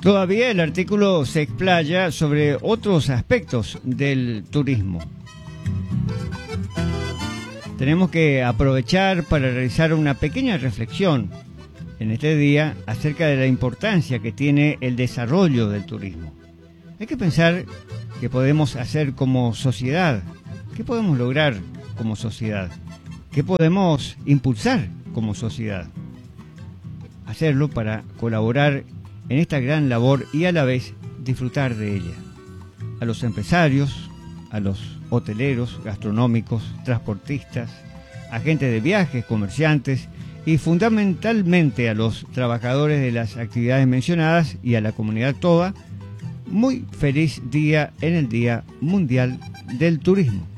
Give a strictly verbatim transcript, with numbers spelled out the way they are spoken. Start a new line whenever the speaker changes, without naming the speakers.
Todavía el artículo se explaya sobre otros aspectos del turismo. Tenemos que aprovechar para realizar una pequeña reflexión en este día acerca de la importancia que tiene el desarrollo del turismo. Hay que pensar qué podemos hacer como sociedad, qué podemos lograr como sociedad, qué podemos impulsar como sociedad. Hacerlo para colaborar en esta gran labor y a la vez disfrutar de ella. A los empresarios, a los hoteleros, gastronómicos, transportistas, agentes de viajes, comerciantes y fundamentalmente a los trabajadores de las actividades mencionadas y a la comunidad toda, muy feliz día en el Día Mundial del Turismo.